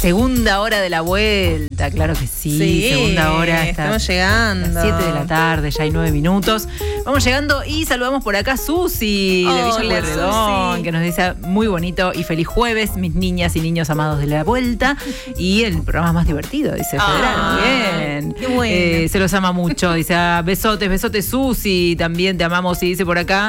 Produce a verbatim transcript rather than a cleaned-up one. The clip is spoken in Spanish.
segunda hora de la vuelta, claro que sí, Sí, segunda hora. Está estamos llegando. a las siete de la tarde, ya hay nueve minutos. Vamos llegando y saludamos por acá a Susi de Villa Hola, Pueyrredón, Susi. que nos dice muy bonito y feliz jueves, mis niñas y niños amados de la vuelta. Y el programa más divertido, dice Federal. Ah, Bien. qué bueno. Eh, se los ama mucho. Dice, ah, besotes, besotes, Susi. También te amamos. Y dice por acá,